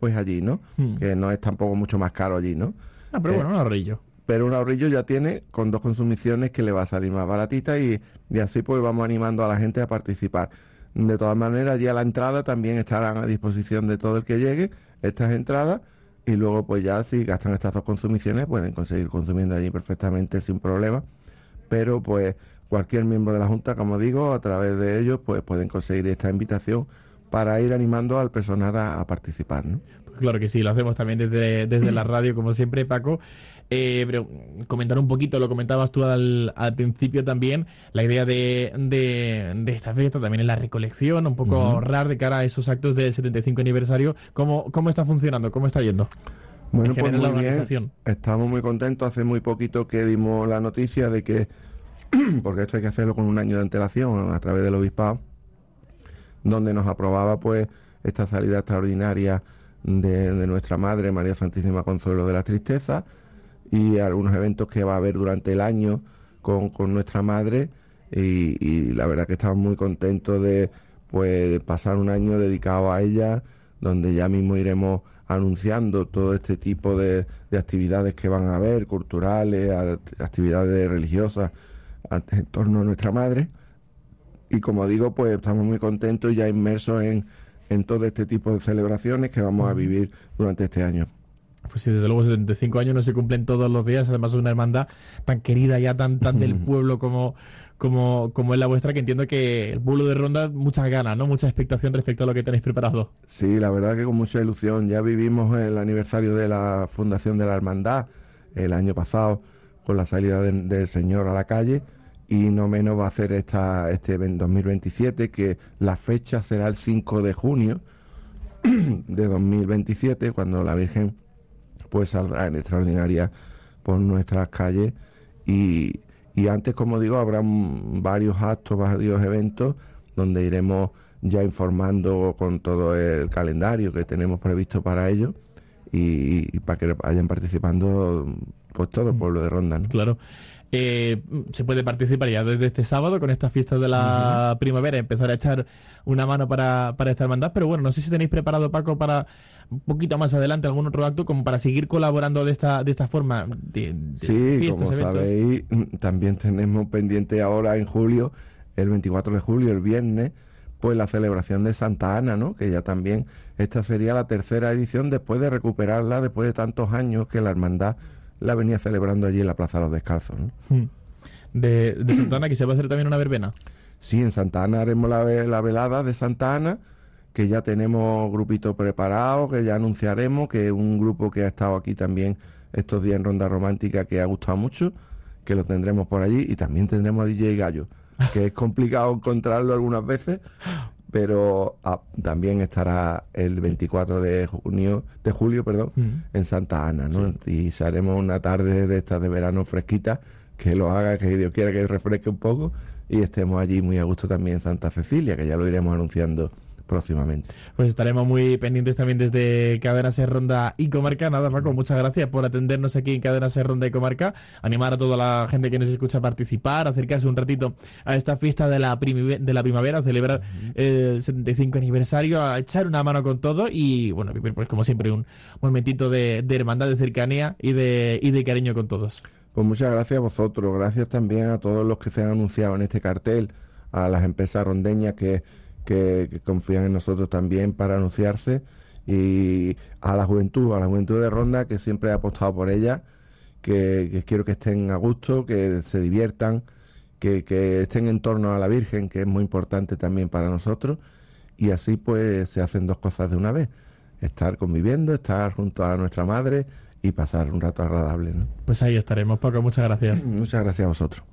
pues allí, ¿no? Que no es tampoco mucho más caro allí, ¿no? Pero bueno, un ahorrillo. Pero un ahorrillo ya tiene con 2 consumiciones que le va a salir más baratita y así pues vamos animando a la gente a participar. De todas maneras, ya la entrada también estarán a disposición de todo el que llegue, estas entradas, y luego pues ya si gastan estas 2 consumiciones pueden conseguir consumiendo allí perfectamente sin problema, pero pues cualquier miembro de la Junta, como digo, a través de ellos pues pueden conseguir esta invitación para ir animando al personal a participar, ¿no? Pues claro que sí, lo hacemos también desde la radio, como siempre, Paco. Pero comentar un poquito, lo comentabas tú al principio también, la idea de esta fiesta también es la recolección, un poco ahorrar de cara a esos actos del 75 aniversario. ¿Cómo está funcionando? ¿Cómo está yendo? Bueno, pues muy bien, estamos muy contentos. Hace muy poquito que dimos la noticia de que, porque esto hay que hacerlo con un año de antelación a través del obispado, donde nos aprobaba pues esta salida extraordinaria de nuestra Madre, María Santísima Consuelo de la Tristeza, y algunos eventos que va a haber durante el año con nuestra Madre, y la verdad que estamos muy contentos de pues pasar un año dedicado a ella, donde ya mismo iremos anunciando todo este tipo de actividades que van a haber, culturales, actividades religiosas en torno a nuestra Madre. Y como digo, pues estamos muy contentos y ya inmersos en todo este tipo de celebraciones que vamos a vivir durante este año. Pues sí, desde luego 75 años no se cumplen todos los días, además es una hermandad tan querida ya, tan del pueblo como es la vuestra, que entiendo que el pueblo de Ronda, muchas ganas, ¿no? Mucha expectación respecto a lo que tenéis preparado. Sí, la verdad que con mucha ilusión. Ya vivimos el aniversario de la fundación de la hermandad el año pasado con la salida del Señor a la calle, y no menos va a hacer este 2027, que la fecha será el 5 de junio de 2027, cuando la Virgen pues saldrá en extraordinaria por nuestras calles, y antes, como digo, habrá varios actos, varios eventos donde iremos ya informando con todo el calendario que tenemos previsto para ello, y para que vayan participando pues todo el pueblo de Ronda, ¿no? Claro. Se puede participar ya desde este sábado con estas fiestas de la primavera, empezar a echar una mano para esta hermandad, pero bueno, no sé si tenéis preparado, Paco, para un poquito más adelante algún otro acto como para seguir colaborando de esta forma de sí, fiestas, como eventos. Sabéis, también tenemos pendiente ahora en julio, el 24 de julio, el viernes, pues la celebración de Santa Ana, ¿no? Que ya también esta sería la 3ª edición después de recuperarla, después de tantos años que la hermandad la venía celebrando allí en la Plaza de los Descalzos, ¿no? De Santa Ana, que se va a hacer también una verbena. Sí, en Santa Ana haremos la velada de Santa Ana, que ya tenemos grupito preparado, que ya anunciaremos, que es un grupo que ha estado aquí también estos días en Ronda Romántica, que ha gustado mucho, que lo tendremos por allí, y también tendremos a DJ Gallo, que es complicado encontrarlo algunas veces, pero también estará el 24 de julio, en Santa Ana, ¿no? Sí. Y haremos una tarde de estas de verano fresquita, que lo haga, que Dios quiera que refresque un poco, y estemos allí muy a gusto también en Santa Cecilia, que ya lo iremos anunciando próximamente. Pues estaremos muy pendientes también desde Cadena Ser Ronda y Comarca. Nada, Paco, muchas gracias por atendernos aquí en Cadena Ser Ronda y Comarca. Animar a toda la gente que nos escucha a participar, acercarse un ratito a esta fiesta de la primavera, a celebrar el 75 aniversario, a echar una mano con todo y, bueno, pues como siempre un momentito de hermandad, de cercanía y de cariño con todos. Pues muchas gracias a vosotros, gracias también a todos los que se han anunciado en este cartel, a las empresas rondeñas que confían en nosotros también para anunciarse, y a la juventud de Ronda, que siempre ha apostado por ella, que quiero que estén a gusto, que se diviertan, que estén en torno a la Virgen, que es muy importante también para nosotros, y así pues se hacen 2 cosas de una vez: estar conviviendo, estar junto a nuestra Madre y pasar un rato agradable, ¿no? Pues ahí estaremos, Paco, muchas gracias. Muchas gracias a vosotros.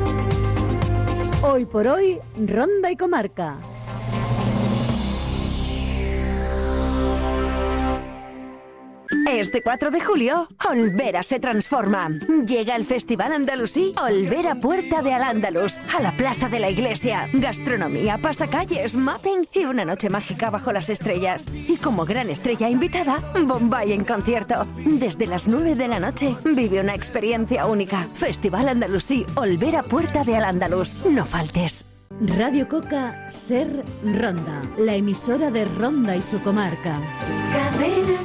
Hoy por hoy, Ronda y Comarca. Este 4 de julio, Olvera se transforma. Llega el Festival Andalusí Olvera Puerta de Al-Ándalus a la Plaza de la Iglesia. Gastronomía, pasacalles, mapping y una noche mágica bajo las estrellas. Y como gran estrella invitada, Bombay en concierto. Desde las 9 de la noche, vive una experiencia única. Festival Andalusí Olvera Puerta de Al-Ándalus. No faltes. Radio Coca Ser Ronda, la emisora de Ronda y su comarca.